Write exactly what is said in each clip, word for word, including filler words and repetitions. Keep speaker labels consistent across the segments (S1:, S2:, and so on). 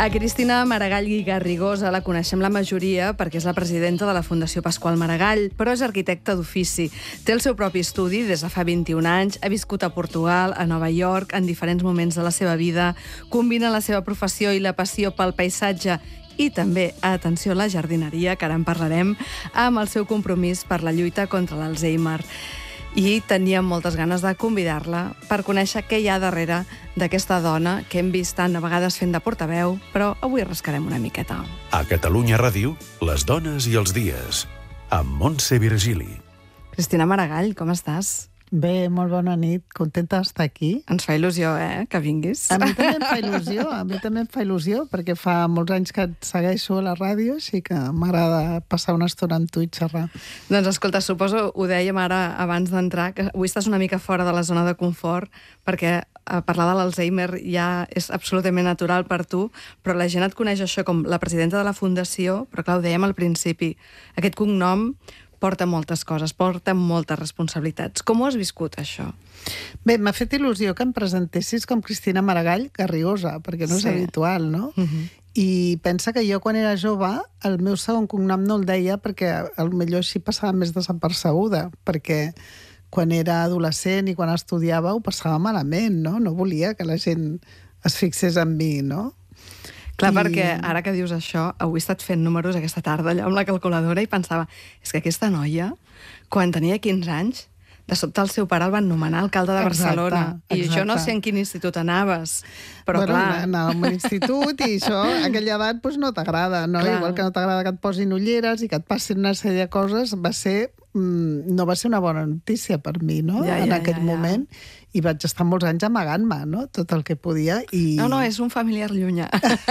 S1: A Cristina Maragall i Garrigosa la coneixem la majoria perquè és la presidenta de la Fundació Pasqual Maragall, però és arquitecta d'ofici. Té el seu propi estudi des de fa vint-i-un anys, ha viscut a Portugal, a Nova York, en diferents moments de la seva vida, combina la seva professió i la passió pel paisatge i també, atenció, la jardineria, que ara en parlarem, amb el seu compromís per la lluita contra l'Alzheimer. I teníem moltes ganes de convidar-la per conèixer què hi ha darrere d'aquesta dona que hem vist tant a vegades fent de portaveu, però avui rascarem una miqueta.
S2: A Catalunya Ràdio, les dones i els dies, amb Montse Virgili.
S1: Cristina Maragall, com estàs?
S3: Bé, molt bona nit, contenta d'estar aquí.
S1: Ens fa il·lusió, eh, que vinguis.
S3: A mi també em fa il·lusió, a mi també em fa il·lusió, perquè fa molts anys que et segueixo a la ràdio, així que m'agrada passar una estona amb tu i xerrar.
S1: Doncs escolta, suposo, ho dèiem ara abans d'entrar, que avui estàs una mica fora de la zona de confort, perquè parlar de l'Alzheimer ja és absolutament natural per tu, però la gent et coneix això com la presidenta de la Fundació, però clar, ho dèiem al principi, aquest cognom porta moltes coses, porta moltes responsabilitats. Com ho has viscut, això?
S3: Bé, m'ha fet il·lusió que em presentessis com Cristina Maragall Garrigosa, perquè no és
S1: Sí.
S3: habitual, no?
S1: Uh-huh.
S3: I pensa que jo, quan era jove, el meu segon cognom no el deia perquè potser així passava més desapercebuda, perquè quan era adolescent i quan estudiava ho passava malament, no? No volia que la gent es fixés en mi, no?
S1: Clar,
S3: I...
S1: perquè ara que dius això, avui he estat fent números aquesta tarda allà amb la calculadora i pensava, és que aquesta noia, quan tenia quinze anys, de sobte el seu pare el van nomenar alcalde de Barcelona.
S3: Exacte,
S1: I
S3: exacte.
S1: jo no sé en quin institut anaves, però
S3: bueno,
S1: clar...
S3: anava a un institut i això, a aquella edat, doncs no t'agrada, no?
S1: Clar.
S3: Igual que no t'agrada que et posin ulleres i que et passin una sèrie de coses, va ser, mm, no va ser una bona notícia per mi, no?
S1: Ja, ja,
S3: en aquell
S1: ja, ja.
S3: moment. I vaig estar molts anys amagant-me, no? Tot el que podia. I...
S1: No, no, és un familiar llunyà.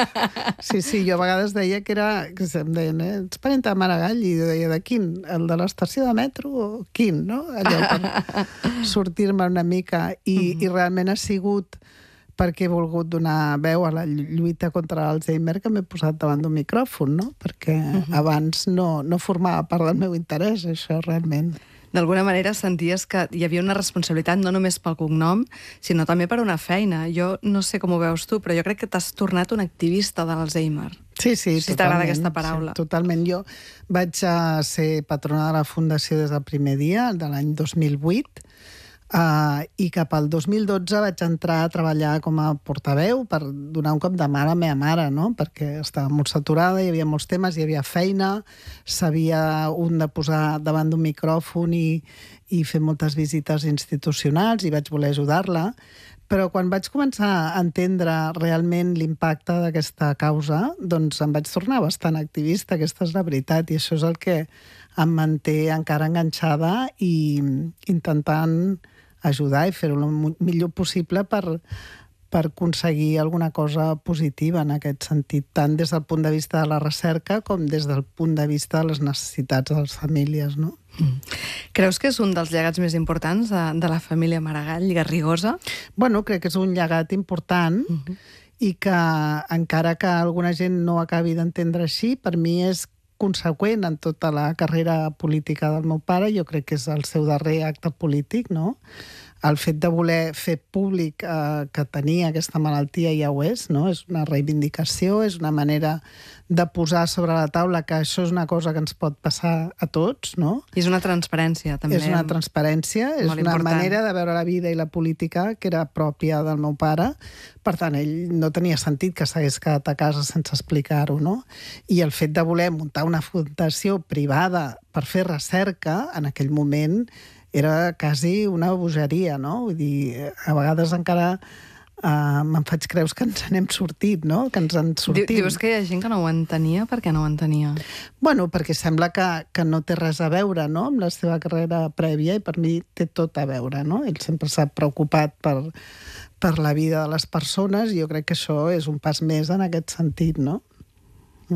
S3: Sí, sí, jo a vegades deia que era... Que em deien, eh? Ets parenta de Maragall? I jo deia, de quin? El de l'estació de metro o quin, no? Allò per sortir-me una mica. I, uh-huh. I realment ha sigut perquè he volgut donar veu a la lluita contra l'Alzheimer que m'he posat davant d'un micròfon, no? Perquè uh-huh. abans no, no formava part del meu interès, això, realment.
S1: D'alguna manera senties que hi havia una responsabilitat no només pel cognom, sinó també per una feina. Jo no sé com ho veus tu, però jo crec que t'has tornat un activista de l'Alzheimer.
S3: Sí, sí,
S1: si t'agrada aquesta paraula.
S3: Sí, totalment. Jo vaig ser patrona de la Fundació des del primer dia, de l'any dos mil vuit, Uh, i cap al dos mil dotze vaig entrar a treballar com a portaveu per donar un cop de mà a la meva mare, no? Perquè estava molt saturada, hi havia molts temes, hi havia feina, sabia un de posar davant d'un micròfon i, i fer moltes visites institucionals i vaig voler ajudar-la, però quan vaig començar a entendre realment l'impacte d'aquesta causa, doncs em vaig tornar bastant activista, aquesta és la veritat, i això és el que em manté encara enganxada i intentant ajudar i fer-ho el millor possible per, per aconseguir alguna cosa positiva en aquest sentit, tant des del punt de vista de la recerca com des del punt de vista de les necessitats de les famílies, no?
S1: Mm. Creus que és un dels llegats més importants de, de la família Maragall Garrigosa?
S3: Bueno, crec que és un llegat important uh-huh. i que encara que alguna gent no acabi d'entendre així, per mi és conseqüent en tota la carrera política del meu pare. Jo crec que és el seu darrer acte polític, no? El fet de voler fer públic eh, que tenia aquesta malaltia ja ho és, no? És una reivindicació, és una manera de posar sobre la taula que això és una cosa que ens pot passar a tots, no?
S1: I és una transparència, també.
S3: És una transparència, és una important. manera de veure la vida i la política que era pròpia del meu pare. Per tant, ell no tenia sentit que s'hagués quedat a casa sense explicar-ho, no? I el fet de voler muntar una fundació privada per fer recerca, en aquell moment, era quasi una bogeria, no? Vull dir, a vegades encara uh, me'n faig creus que ens n'hem sortit, no? Que ens en sortim.
S1: Dius que hi ha gent que no ho entenia? Per què no ho entenia?
S3: Bueno, perquè sembla que, que no té res a veure, no?, amb la seva carrera prèvia, i per mi té tot a veure, no? Ell sempre s'ha preocupat per, per la vida de les persones i jo crec que això és un pas més en aquest sentit, no?